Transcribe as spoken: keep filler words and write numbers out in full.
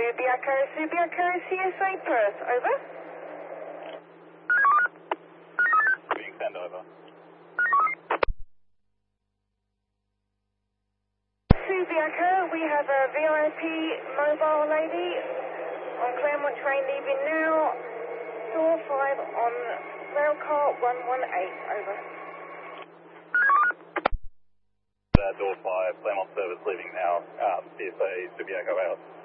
Subiaco, Subiaco, C S A Perth, over. Being sent over. Subiaco, we have a V I P mobile lady on Claremont train leaving now. Door five on railcar one one eight, over. Uh, door five, Claremont service leaving now. Um, C S A Subiaco out.